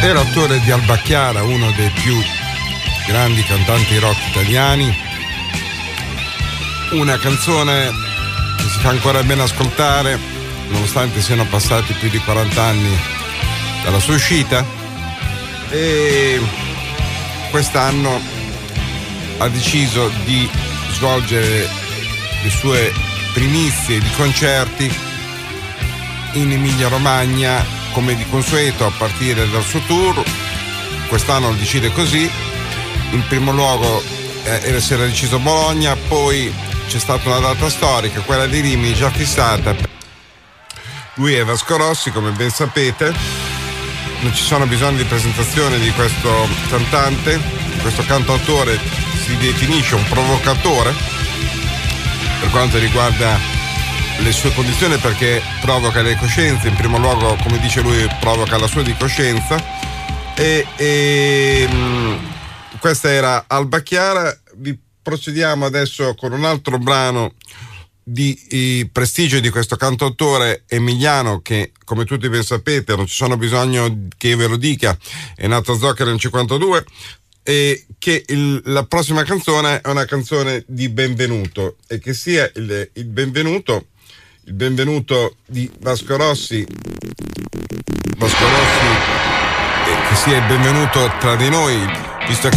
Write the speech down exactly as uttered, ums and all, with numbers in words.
è l'autore di Alba Chiara, uno dei più grandi cantanti rock italiani. Una canzone che si fa ancora bene ascoltare, nonostante siano passati più di quaranta anni dalla sua uscita, e quest'anno ha deciso di svolgere le sue primizie di concerti in Emilia Romagna, come di consueto, a partire dal suo tour. Quest'anno lo decide così. In primo luogo eh, si era deciso Bologna, poi c'è stata una data storica, quella di Rimini, già fissata. Lui è Vasco Rossi, come ben sapete. Non ci sono bisogni di presentazione di questo cantante. Questo cantautore si definisce un provocatore per quanto riguarda le sue condizioni, perché provoca le coscienze. In primo luogo, come dice lui, provoca la sua di coscienza. E, e mh, questa era Alba Chiara. Vi procediamo adesso con un altro brano di, di prestigio di questo cantautore emiliano che, come tutti ben sapete, non ci sono bisogno che io ve lo dica, è nato a Zoccaro nel cinquantadue, e che il, la prossima canzone è una canzone di benvenuto, e che sia il, il benvenuto il benvenuto di Vasco Rossi Vasco Rossi eh, che sia il benvenuto tra di noi, visto che